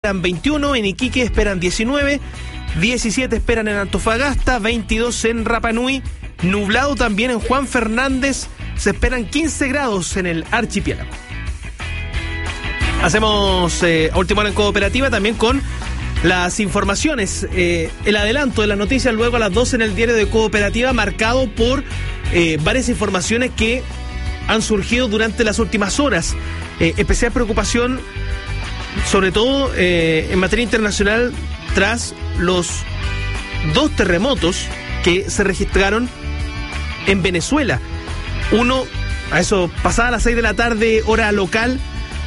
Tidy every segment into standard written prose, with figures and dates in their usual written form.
21, en Iquique esperan 19, 17 esperan en Antofagasta, 22 en Rapa Nui, nublado también en Juan Fernández, se esperan 15 grados en el archipiélago. Hacemos última hora en Cooperativa también con las informaciones, el adelanto de las noticias luego a las 12 en el diario de Cooperativa, marcado por varias informaciones que han surgido durante las últimas horas. Especial preocupación, sobre todo en materia internacional, tras los 2 terremotos que se registraron en Venezuela. Uno, a eso pasada las 6 de la tarde, hora local,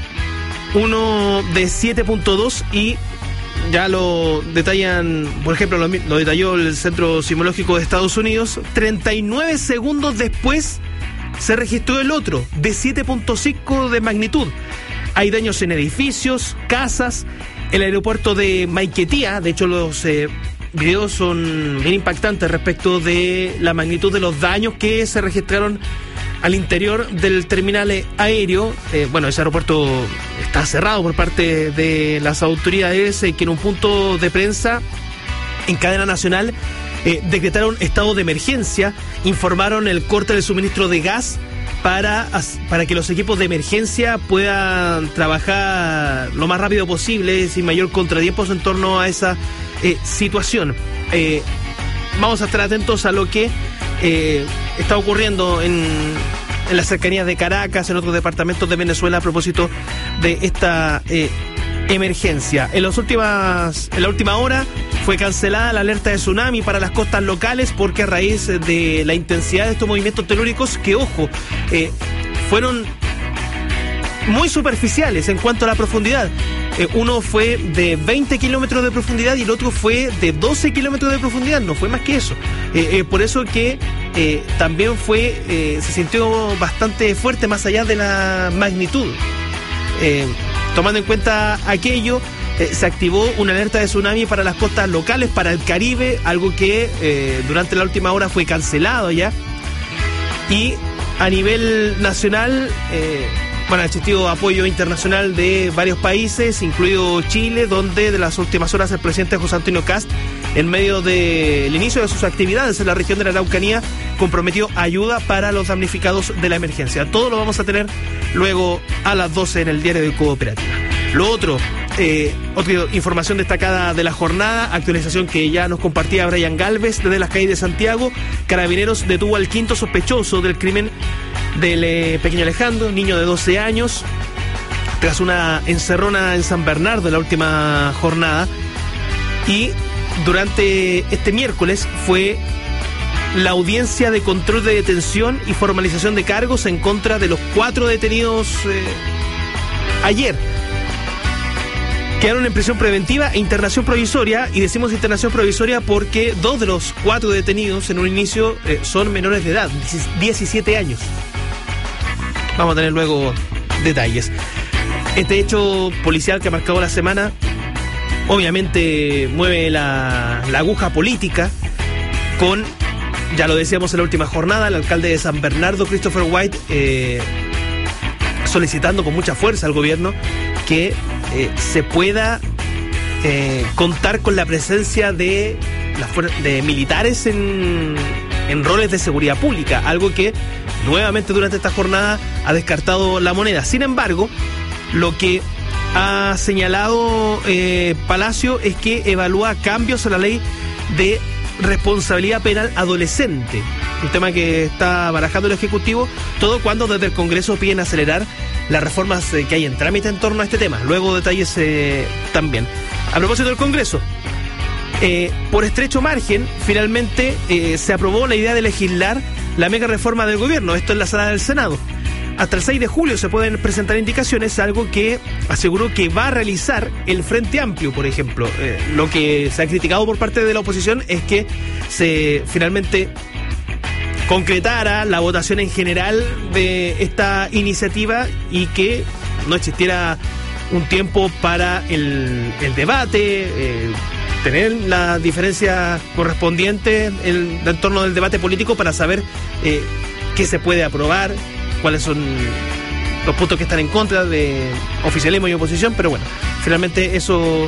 uno de 7.2 y ya lo detallan, por ejemplo, lo detalló el Centro Sismológico de Estados Unidos, 39 segundos después se registró el otro, de 7.5 de magnitud. Hay daños en edificios, casas, el aeropuerto de Maiquetía. De hecho, los videos son bien impactantes respecto de la magnitud de los daños que se registraron al interior del terminal aéreo. Ese aeropuerto está cerrado por parte de las autoridades que en un punto de prensa en cadena nacional decretaron estado de emergencia, informaron el corte del suministro de gas para que los equipos de emergencia puedan trabajar lo más rápido posible, sin mayor contratiempos en torno a esa situación. Vamos a estar atentos a lo que está ocurriendo en las cercanías de Caracas, en otros departamentos de Venezuela a propósito de esta emergencia. En la última hora fue cancelada la alerta de tsunami para las costas locales porque a raíz de la intensidad de estos movimientos telúricos que, ojo, fueron muy superficiales en cuanto a la profundidad. Uno fue de 20 kilómetros de profundidad y el otro fue de 12 kilómetros de profundidad, no fue más que eso. Por eso que también se sintió bastante fuerte más allá de la magnitud. Tomando en cuenta aquello, se activó una alerta de tsunami para las costas locales, para el Caribe, algo que durante la última hora fue cancelado ya. Y a nivel nacional, ha existido apoyo internacional de varios países, incluido Chile, donde de las últimas horas el presidente José Antonio Kast, en medio del inicio de sus actividades en la región de la Araucanía, comprometió ayuda para los damnificados de la emergencia. Todo lo vamos a tener luego a las 12 en el diario de Cooperativa. Lo otro, otra información destacada de la jornada, actualización que ya nos compartía Brian Galvez desde las calles de Santiago. Carabineros detuvo al 5º sospechoso del crimen del pequeño Alejandro, niño de 12 años, tras una encerrona en San Bernardo en la última jornada. Y durante este miércoles fue la audiencia de control de detención y formalización de cargos en contra de los 4 detenidos ayer. Quedaron en prisión preventiva e internación provisoria, y decimos internación provisoria porque 2 de los 4 detenidos en un inicio son menores de edad, 17 años. Vamos a tener luego detalles. Este hecho policial que ha marcado la semana obviamente mueve la aguja política con, ya lo decíamos en la última jornada, el alcalde de San Bernardo, Christopher White, solicitando con mucha fuerza al gobierno que se pueda contar con la presencia de militares en roles de seguridad pública, algo que nuevamente durante esta jornada ha descartado la moneda. Sin embargo, lo que ha señalado Palacio es que evalúa cambios a la ley de responsabilidad penal adolescente, un tema que está barajando el Ejecutivo, todo cuando desde el Congreso piden acelerar las reformas que hay en trámite en torno a este tema. Luego detalles también. A propósito del Congreso, por estrecho margen, finalmente se aprobó la idea de legislar la mega reforma del gobierno, esto en la sala del Senado. Hasta el 6 de julio se pueden presentar indicaciones, algo que aseguró que va a realizar el Frente Amplio, por ejemplo. Lo que se ha criticado por parte de la oposición es que se finalmente concretara la votación en general de esta iniciativa y que no existiera un tiempo para el debate, tener la diferencia correspondiente en torno del debate político para saber qué se puede aprobar, cuáles son los puntos que están en contra de oficialismo y oposición, pero bueno, finalmente eso